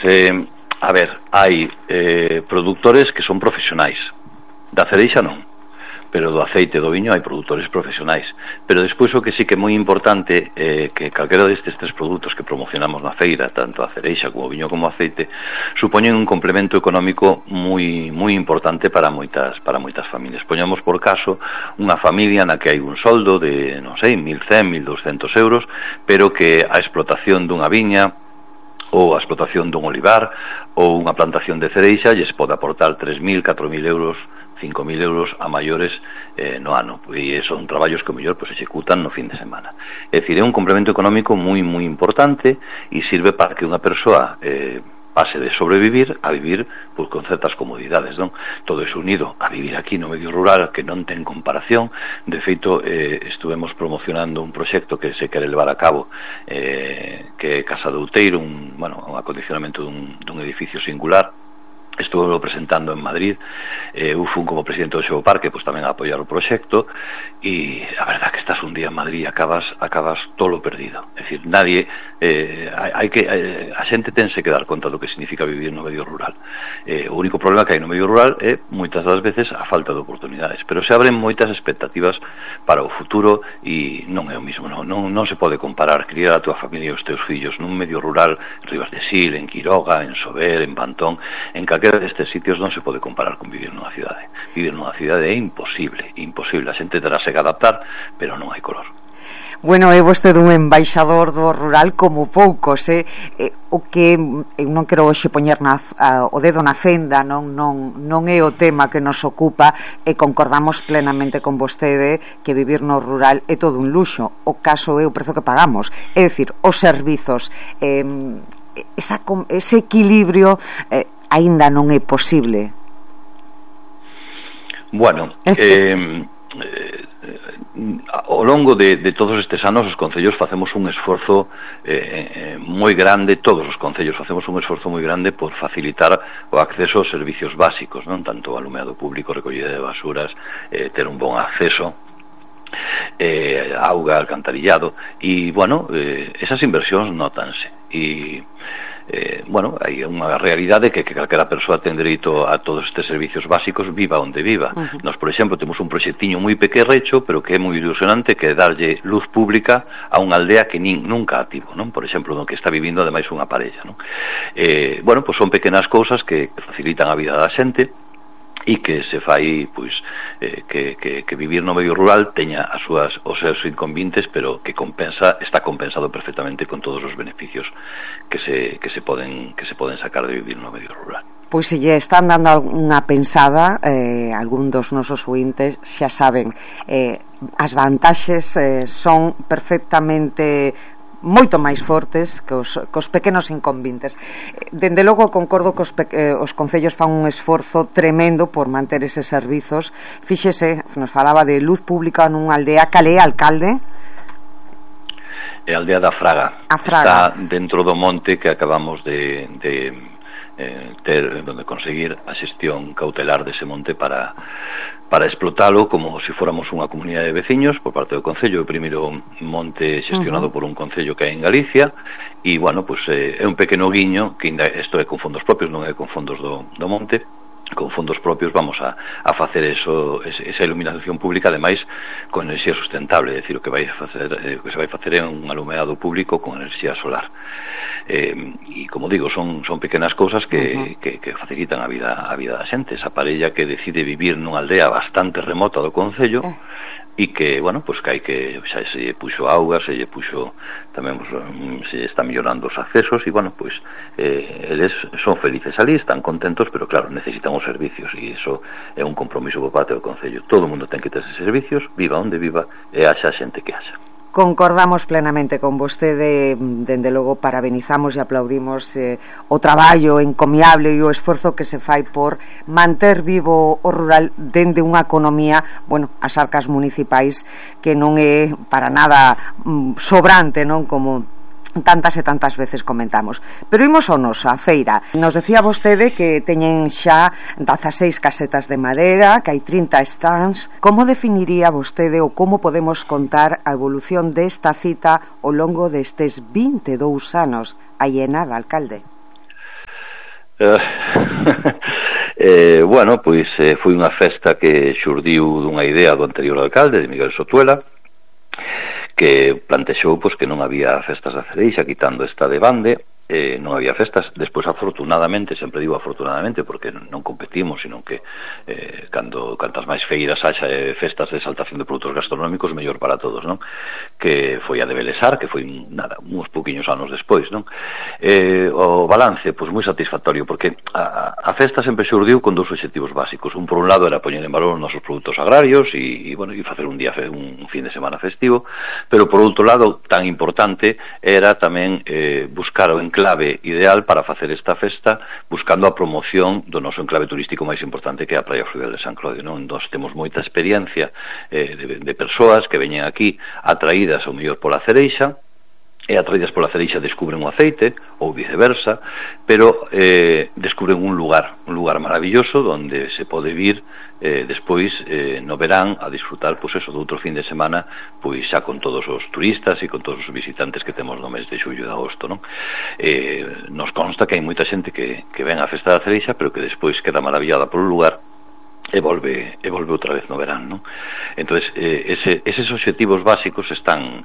a ver, hai produtores que son profesionais. Da cereixa non, pero do aceite do viño hai produtores profesionais. Pero despois o que sí que é moi importante que calquera destes tres produtos que promocionamos na feira, tanto a cereixa como o viño como o aceite, supoñen un complemento económico moi importante para moitas familias. Poñamos por caso unha familia na que hai un soldo de, non sei, 1.100, 1.200 euros, pero que a explotación dunha viña ou a explotación dun olivar ou unha plantación de cereixa lles pode aportar 3.000, 4.000 euros, 5.000 euros a maiores no ano, e son traballos que o mellor se executan no fin de semana. É dicir, é un complemento económico moi importante e sirve para que unha persoa pase de sobrevivir a vivir con certas comodidades, non? Todo iso unido a vivir aquí no medio rural que non ten comparación. De feito, estuvemos promocionando un proxecto que se quere levar a cabo que é Casa de Outeiro, un acondicionamento dun edificio singular. Estuve presentando en Madrid, eu fui como presidente do Xeoparque, pois tamén a apoiar o proxecto, e a verdad que estás un día en Madrid e acabas tolo perdido. É dicir, nadie, a xente tense que dar conta do que significa vivir no medio rural. O único problema que hai no medio rural é, moitas das veces, a falta de oportunidades, pero se abren moitas expectativas para o futuro e non é o mismo, non se pode comparar criar a tua familia e os teus fillos nun medio rural, en Ribas de Sil, en Quiroga, en Sober, en Pantón, en calquera destes sitios non se pode comparar con vivir nunha cidade. Vivir nunha cidade é imposible. A xente terase que adaptar, pero non hai color. Bueno, é vostede un embaixador do rural como poucos, o que eu non quero hoxe poñer o dedo na fenda, non é o tema que nos ocupa, e concordamos plenamente con vostede que vivir no rural é todo un luxo. O caso é o prezo que pagamos, é dicir, os servizos, ese equilibrio aínda non é posible. Bueno, ao longo de todos estes anos os concellos facemos un esforzo moi grande, todos os concellos facemos un esforzo moi grande por facilitar o acceso aos servicios básicos, non tanto o alumeado público, recollida de basuras, ter un bon acceso, auga, alcantarillado, e bueno, esas inversións notanse, e hai unha realidade que calquera persoa ten dereito a todos estes servicios básicos, viva onde viva. Nos, por exemplo, temos un proxectiño moi pequerrecho, pero que é moi ilusionante, que é darlle luz pública a unha aldea que nunca a tivo, non? Por exemplo, no que está vivindo ademais unha parella, non? Son pequenas cousas que facilitan a vida da xente e que se fai, que vivir no medio rural teña os seus inconvenientes, pero que está compensado perfectamente con todos os beneficios que se poden sacar de vivir no medio rural. Pois se lle están dando unha pensada, algún dos nosos ointes xa saben, as vantaxes son perfectamente moito máis fortes que os pequenos inconvenientes. Dende logo concordo que os concellos fan un esforzo tremendo por manter eses servizos. Fíxese, nos falaba de luz pública nunha aldea. Cal é, alcalde? É a aldea da Fraga. Está dentro do monte que acabamos de conseguir a xestión cautelar dese monte para explotalo como se fóramos unha comunidade de veciños por parte do Concello. O primeiro monte xestionado por un Concello que hai en Galicia, e é un pequeno guiño que isto é con fondos propios, non é con fondos do monte. Con fondos propios vamos a facer esa iluminación pública, ademais con enerxía sustentable, é dicir, o que se vai facer é un alumeado público con enerxía solar. E como digo, son pequenas cousas que facilitan a vida da xente. Esa parella que decide vivir nunha aldea bastante remota do concello e que, que hai que xa se lle puxo auga, se lle puxo tamén se está mellorando os accesos e eles son felices ali, están contentos, pero claro, necesitan os servicios e iso é un compromiso por parte do concello. Todo o mundo ten que ter esos servicios, viva onde viva e haxa xente que haxa. Concordamos plenamente con vostede, dende logo parabenizamos e aplaudimos o traballo encomiable e o esforzo que se fai por manter vivo o rural dende unha economía, as arcas municipais, que non é para nada sobrante, non, como tantas e tantas veces comentamos. Pero imos ao noso, a feira. Nos decía vostede que teñen xa 16 casetas de madeira, que hai 30 stands. Como definiría vostede ou como podemos contar a evolución desta cita ao longo destes 22 anos? Aí é nada, alcalde. Bueno, pois foi unha festa que xurdiu dunha idea do anterior alcalde, de Miguel Sotuela, que plantexou pois que non había festas da cereixa, quitando esta de Bande, non había festas. Despois, afortunadamente, sempre digo afortunadamente porque non competimos, sino que cantas máis feiras haxa festas de exaltación de produtos gastronómicos, mellor para todos, non? Que foi a de Belesar, que foi nada, uns pouquiños anos despois, non? O balance, pois moi satisfactorio, porque a festa sempre xurdiu con dous obxectivos básicos. Un, por un lado, era poñer en valor os nosos produtos agrarios e bueno, e facer un fin de semana festivo, pero por outro lado, tan importante era tamén buscar o enclave ideal para facer esta festa, buscando a promoción do noso enclave turístico máis importante, que é a Praia Fluvial de San Clodio, non? Nós temos moita experiencia de persoas que veñen aquí atraídas ao mellor pola cereixa, e atraídas pola cereixa descubren o aceite, ou viceversa, pero descubren un lugar maravilloso onde se pode vir despois no verán a disfrutar, pois eso, de outro fin de semana, pois xa con todos os turistas e con todos os visitantes que temos no mes de xullo e de agosto, non? Nos consta que hai moita xente que ven a festa da cereixa, pero que despois queda maravillada polo lugar e volve outra vez no verán, non? Entonces, eses obxectivos básicos están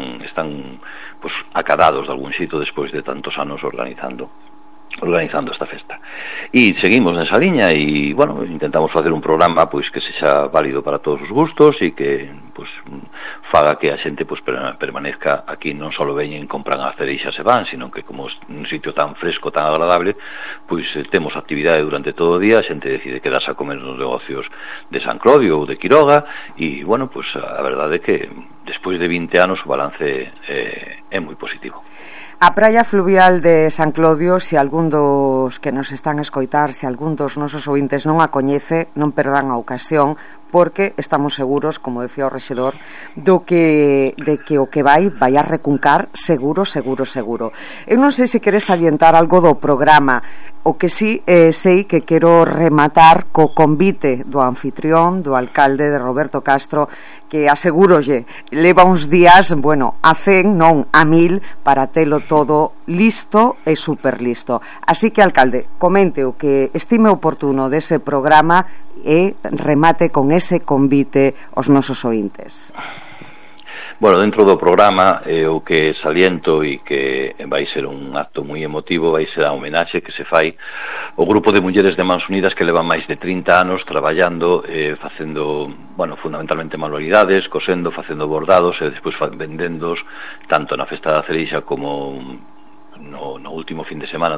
pues, acadados de algún xito despois de tantos anos organizando esta festa. E seguimos nesa liña e, bueno, intentamos facer un programa pois que sexa válido para todos os gustos e que, pois, faga que a xente pois permanezca aquí, non só veñen, compran a cereixa se van, sino que como un sitio tan fresco, tan agradable, pois temos actividade durante todo o día, a xente decide quedarse a comer nos negocios de San Clodio ou de Quiroga e, bueno, pois a verdade é que despois de 20 anos o balance é moi positivo. A Praia Fluvial de San Clodio, se algún dos que nos están a escoitar, se algún dos nosos ouvintes non a coñece, non perdan a ocasión, porque estamos seguros, como decía o rexedor, de que o que vai a recuncar seguro. Eu non sei se queres salientar algo do programa. O que sí sei que quero rematar co convite do anfitrión, do alcalde, de Roberto Castro, que asegurolle, leva uns días, bueno, a 100, non a 1000, para telo todo listo e super listo. Así que, alcalde, comente o que estime oportuno dese programa e remate con ese convite aos nosos ointes. Bueno, dentro do programa o que saliento e que vai ser un acto moi emotivo vai ser a homenaxe que se fai o grupo de mulleres de Mans Unidas que levan máis de 30 anos traballando, facendo, bueno, fundamentalmente manualidades, cosendo, facendo bordados e despois vendendos tanto na Festa da Cereixa como no último fin de semana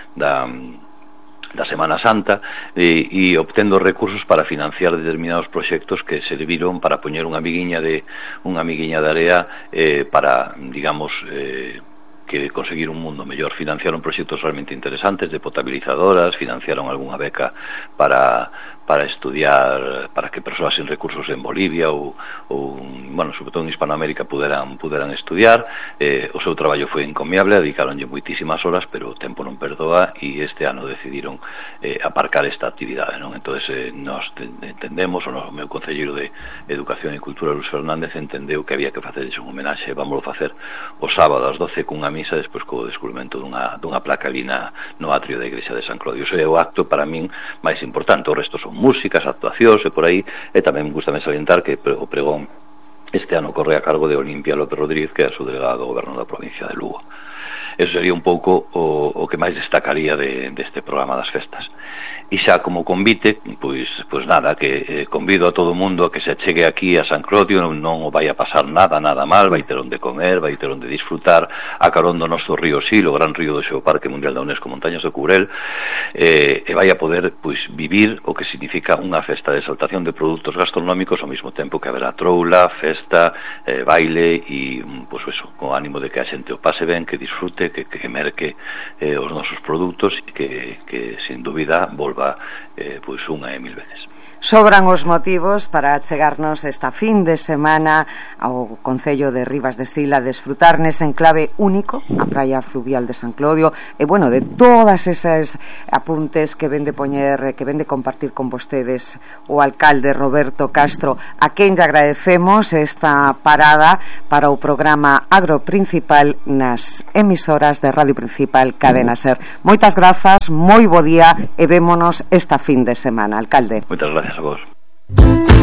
da Semana Santa e obtendo recursos para financiar determinados proxectos que serviron para poñer unha amiguiña de area para, digamos, que conseguir un mundo mellor. Financiaron proxectos realmente interesantes de potabilizadoras, financiaron algunha beca para estudiar, para que persoas sin recursos en Bolivia ou bueno, sobre todo en Hispanoamérica puderan estudiar. O seu traballo foi encomiable, dedicaronlle moitísimas horas, pero o tempo non perdoa e este ano decidiron aparcar esta actividade, non? Entonces nós entendemos, o meu concelleiro de Educación e Cultura, Luis Fernández, entendeu que había que facer un homenaxe. Vámoslo facer o sábado ás 12 cunha misa, despois co descubrimento dunha placa ali no atrio da igrexa de San Clodio. Ese é o acto para min máis importante. O resto son músicas, actuacións e por aí, e tamén gustame salientar que o pregón este ano corre a cargo de Olimpia López Rodríguez, que é a subdelegada do goberno da provincia de Lugo. Eso sería un pouco o que máis destacaría deste programa das festas. E xa como convite, pois nada, que convido a todo o mundo a que se achegue aquí a San Clodio, non o vai a pasar nada mal, vai ter onde comer, vai ter onde disfrutar a carón do noso río Sil, o gran río do Xeoparque Mundial da Unesco, Montañas do Cubrel, e vai a poder vivir o que significa unha festa de exaltación de produtos gastronómicos ao mesmo tempo que haberá troula, festa, baile e, pois eso, con ánimo de que a xente o pase ben, que disfrute, que merque os nosos produtos e que sin dúbida volva pois unha e 1000 veces. sobran os motivos para chegarnos esta fin de semana ao Concello de Rivas de Sila, desfrutar nese enclave único, a praia fluvial de San Clodio, e bueno, de todas esas apuntes que ven de poñer, que ven de compartir con vostedes o alcalde Roberto Castro, a quen lle agradecemos esta parada para o programa Agroprincipal nas emisoras de Radio Principal Cadena Ser. Moitas grazas, moi bo día e vémonos esta fin de semana, alcalde. Moitas gracias a vos.